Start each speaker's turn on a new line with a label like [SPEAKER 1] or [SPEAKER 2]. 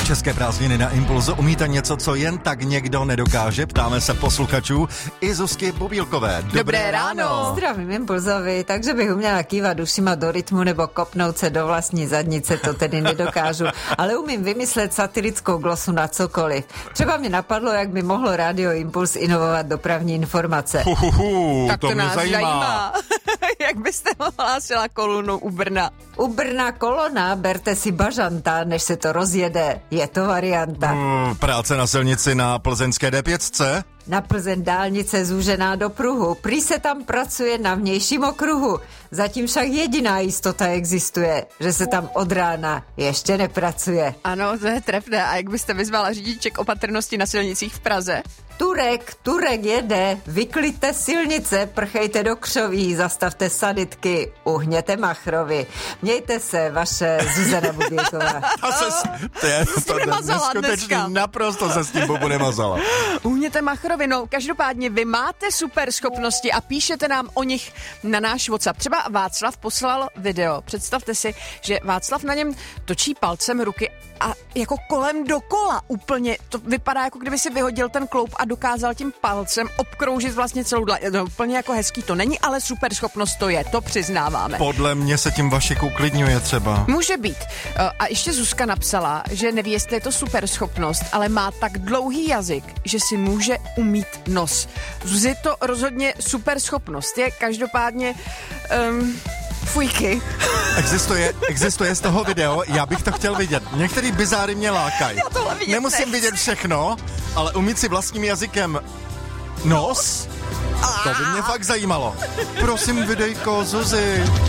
[SPEAKER 1] České prázdniny na Impulzu. Umíte něco, co jen tak někdo nedokáže? Ptáme se posluchačů i Zuzky Bobílkové.
[SPEAKER 2] Dobré ráno.
[SPEAKER 3] Zdravím Impulzovi, takže bych uměla kývat ušima do rytmu nebo kopnout se do vlastní zadnice, to tedy nedokážu. Ale umím vymyslet satirickou glosu na cokoliv. Třeba mi napadlo, jak by mohlo Rádio Impuls inovovat dopravní informace.
[SPEAKER 2] Tak to
[SPEAKER 1] mě
[SPEAKER 2] nás zajímá. Jak byste ohlásila kolonu u Brna?
[SPEAKER 3] U Brna kolona, berte si bažanta, než se to rozjede. Je to varianta.
[SPEAKER 1] Práce na silnici na plzeňské D5?
[SPEAKER 3] Na Plzeň dálnice zúžená do pruhu. Prý se tam pracuje na vnějším okruhu. Zatím však jediná jistota existuje, že se tam od rána ještě nepracuje.
[SPEAKER 2] Ano, to je trefné. A jak byste vyzvala řidiče k opatrnosti na silnicích v Praze?
[SPEAKER 3] Turek jede, vykliďte silnice, prchejte do křoví, zastavte sanitky, uhněte machrovi. Mějte se, vaše Zuzana Bubílková.
[SPEAKER 1] To
[SPEAKER 2] nemazala
[SPEAKER 1] neskutečný,
[SPEAKER 2] dneska.
[SPEAKER 1] naprosto se s tím Bobu nemazala.
[SPEAKER 2] Uhněte machrovi, no každopádně vy máte super schopnosti a píšete nám o nich na náš WhatsApp. Třeba Václav poslal video. Představte si, že Václav na něm točí palcem ruky a jako kolem dokola úplně. To vypadá, jako kdyby si vyhodil ten kloup a dokázal tím palcem obkroužit vlastně celou no, úplně jako hezký to není, ale super schopnost to je, to přiznáváme.
[SPEAKER 1] Podle mě se tím Vašek uklidňuje třeba.
[SPEAKER 2] Může být. A ještě Zuzka napsala, že neví, jestli je to super schopnost, ale má tak dlouhý jazyk, že si může umýt nos. Zuzi, to rozhodně super schopnost je, každopádně fujky.
[SPEAKER 1] Existuje z toho video, já bych to chtěl vidět. Některý bizáry mě lákají. Nemusím vidět všechno, ale umít si vlastním jazykem nos, to by mě fakt zajímalo. Prosím, videjko, Zuzi.